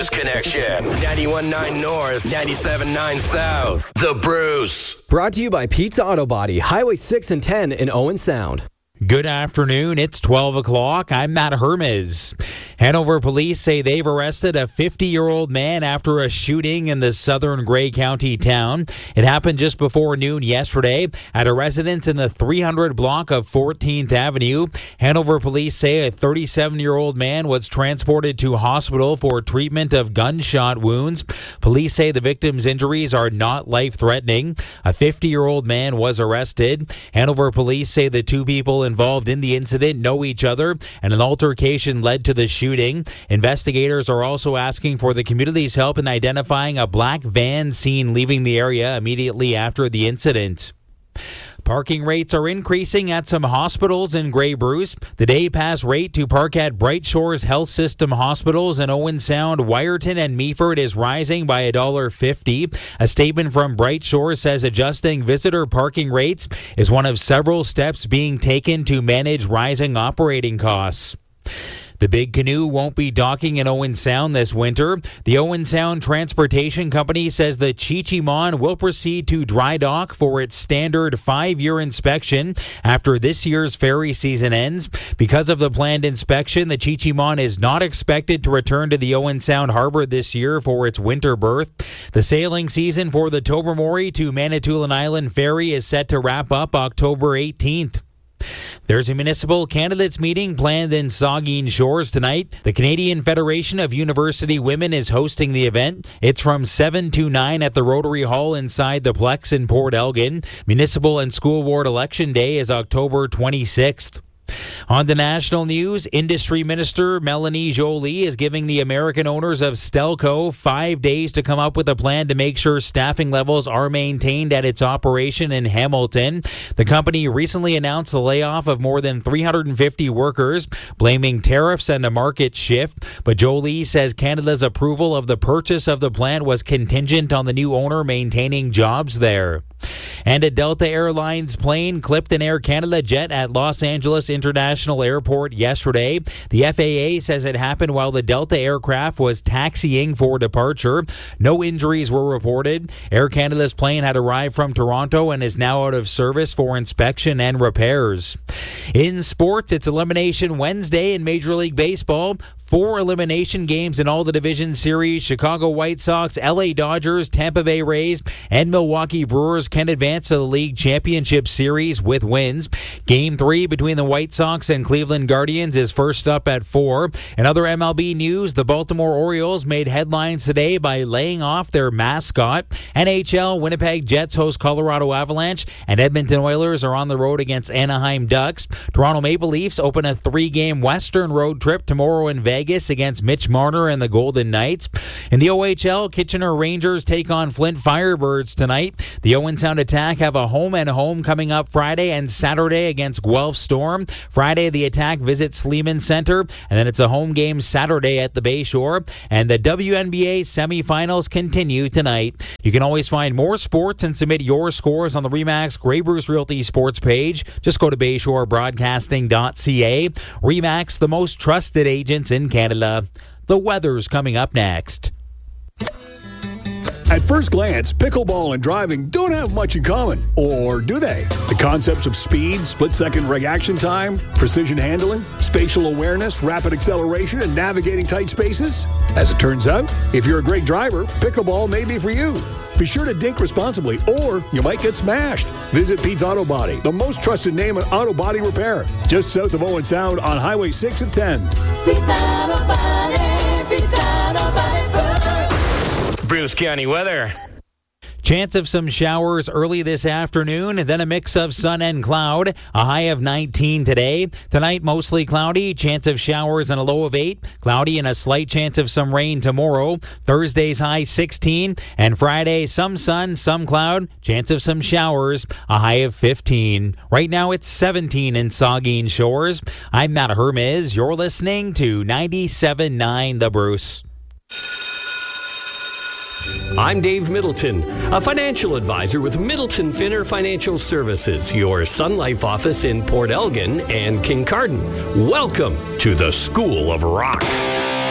News Connection. 91.9 North, 97.9 South. The Bruce. Brought to you by Pizza Auto Body, Highway 6 and 10 in Owen Sound. Good afternoon. It's 12 o'clock. I'm Matt Hermes. Hanover police say they've arrested a 50-year-old man after a shooting in the southern Grey County town. It happened just before noon yesterday at a residence in the 300 block of 14th Avenue. Hanover police say a 37-year-old man was transported to hospital for treatment of gunshot wounds. Police say the victim's injuries are not life-threatening. A 50-year-old man was arrested. Hanover police say the two people involved in the incident know each other, and an altercation led to the shooting. Investigators are also asking for the community's help in identifying a black van seen leaving the area immediately after the incident. Parking rates are increasing at some hospitals in Grey Bruce. The day pass rate to park at Bright Shores Health System hospitals in Owen Sound, Wyerton, and Meaford is rising by $1.50. A statement from Bright Shores says adjusting visitor parking rates is one of several steps being taken to manage rising operating costs. The Big Canoe won't be docking in Owen Sound this winter. The Owen Sound Transportation Company says the Chi-Chi-Mon will proceed to dry dock for its standard 5-year inspection after this year's ferry season ends. Because of the planned inspection, the Chi-Chi-Mon is not expected to return to the Owen Sound Harbor this year for its winter berth. The sailing season for the Tobermory to Manitoulin Island ferry is set to wrap up October 18th. There's a municipal candidates meeting planned in Saugeen Shores tonight. The Canadian Federation of University Women is hosting the event. It's from 7 to 9 at the Rotary Hall inside the Plex in Port Elgin. Municipal and School Board Election Day is October 26th. On the national news, Industry Minister Melanie Joly is giving the American owners of Stelco 5 days to come up with a plan to make sure staffing levels are maintained at its operation in Hamilton. The company recently announced the layoff of more than 350 workers, blaming tariffs and a market shift. But Joly says Canada's approval of the purchase of the plant was contingent on the new owner maintaining jobs there. And a Delta Airlines plane clipped an Air Canada jet at Los Angeles International Airport yesterday. The FAA says it happened while the Delta aircraft was taxiing for departure. No injuries were reported. Air Canada's plane had arrived from Toronto and is now out of service for inspection and repairs. In sports, it's Elimination Wednesday in Major League Baseball. 4 elimination games in all the division series. Chicago White Sox, LA Dodgers, Tampa Bay Rays, and Milwaukee Brewers can advance to the League Championship Series with wins. Game 3 between the White Sox and Cleveland Guardians is first up at 4. In other MLB news, the Baltimore Orioles made headlines today by laying off their mascot. NHL, Winnipeg Jets host Colorado Avalanche, and Edmonton Oilers are on the road against Anaheim Ducks. Toronto Maple Leafs open a 3-game Western road trip tomorrow in Vegas against Mitch Marner and the Golden Knights. In the OHL, Kitchener Rangers take on Flint Firebirds tonight. The Owen Sound Attack have a home coming up Friday and Saturday against Guelph Storm. Friday, the Attack visits Sleeman Center, and then it's a home game Saturday at the Bayshore. And the WNBA semifinals continue tonight. You can always find more sports and submit your scores on the RE/MAX Grey Bruce Realty sports page. Just go to BayshoreBroadcasting.ca. RE/MAX, the most trusted agents in Canada. The weather's coming up next. At first glance, pickleball and driving don't have much in common, or do they? The concepts of speed, split-second reaction time, precision handling, spatial awareness, rapid acceleration, and navigating tight spaces? As it turns out, if you're a great driver, pickleball may be for you. Be sure to dink responsibly, or you might get smashed. Visit Pete's Auto Body, the most trusted name in auto body repair, just south of Owen Sound on Highway 6 and 10. Pete's Auto Body, Pete's Auto Body. Bruce County weather. Chance of some showers early this afternoon, then a mix of sun and cloud. A high of 19 today. Tonight, mostly cloudy. Chance of showers and a low of 8. Cloudy and a slight chance of some rain tomorrow. Thursday's high 16. And Friday, some sun, some cloud. Chance of some showers. A high of 15. Right now, it's 17 in Saugeen Shores. I'm Matt Hermes. You're listening to 97.9 The Bruce. I'm Dave Middleton, a financial advisor with Middleton Finner Financial Services, your Sun Life office in Port Elgin and Kincardine. Welcome to the School of Rock.